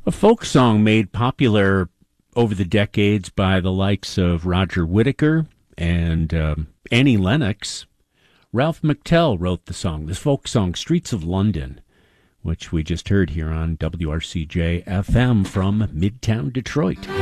A folk song made popular over the decades by the likes of Roger Whittaker and Annie Lennox. Ralph McTell wrote the song, this folk song, Streets of London, which we just heard here on WRCJ FM from Midtown Detroit.